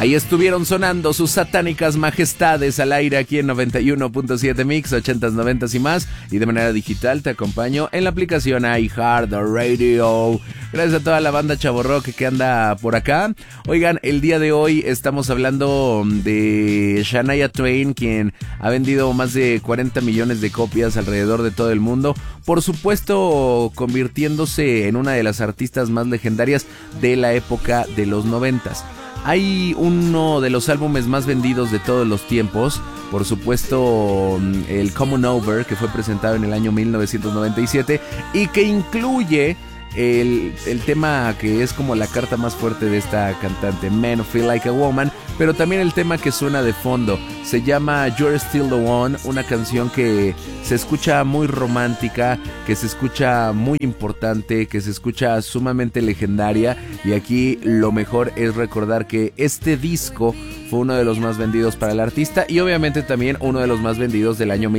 Ahí estuvieron sonando sus satánicas majestades al aire aquí en 91.7 Mix, 80s, 90s y más. Y de manera digital te acompaño en la aplicación iHeartRadio. Gracias a toda la banda chavorrock que anda por acá. Oigan, el día de hoy estamos hablando de Shania Twain, quien ha vendido más de 40 millones de copias alrededor de todo el mundo. Por supuesto, convirtiéndose en una de las artistas más legendarias de la época de los 90s. Hay uno de los álbumes más vendidos de todos los tiempos, por supuesto el Come On Over, que fue presentado en el año 1997 y que incluye el tema que es como la carta más fuerte de esta cantante, Man Who Feel Like a Woman, pero también el tema que suena de fondo, se llama You're Still the One, una canción que se escucha muy romántica, que se escucha muy importante, que se escucha sumamente legendaria, y aquí lo mejor es recordar que este disco fue uno de los más vendidos para el artista y obviamente también uno de los más vendidos del año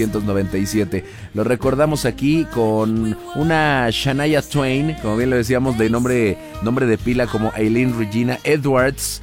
1997. Lo recordamos aquí con una Shania Twain, como bien lo decíamos, de nombre de pila como Eileen Regina Edwards,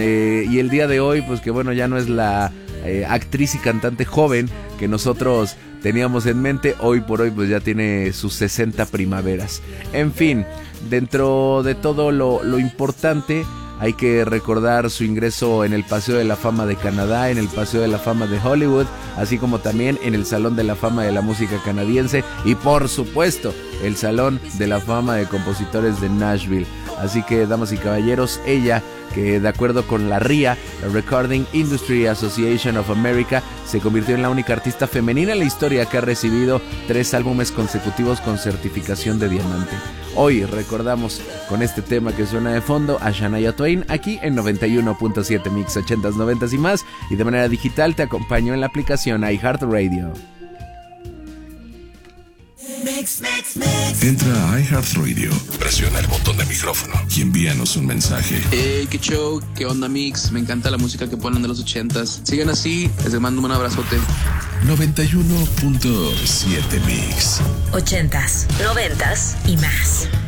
y el día de hoy, pues que bueno, ya no es la actriz y cantante joven que nosotros teníamos en mente. Hoy por hoy pues ya tiene sus 60 primaveras. En fin, dentro de todo lo importante, hay que recordar su ingreso en el Paseo de la Fama de Canadá, en el Paseo de la Fama de Hollywood, así como también en el Salón de la Fama de la Música Canadiense y por supuesto el Salón de la Fama de Compositores de Nashville. Así que, damas y caballeros, ella, que de acuerdo con la RIA, la Recording Industry Association of America, se convirtió en la única artista femenina en la historia que ha recibido 3 álbumes consecutivos con certificación de diamante. Hoy recordamos con este tema que suena de fondo a Shania Twain aquí en 91.7 Mix, 80s, 90s y más, y de manera digital te acompaño en la aplicación iHeartRadio. Entra a iHeartRadio, presiona el botón de micrófono y envíanos un mensaje. Hey, qué show, qué onda Mix, me encanta la música que ponen de los 80s. Sigan así, les mando un abrazote. 91.7 Mix. 80s, 90s y más.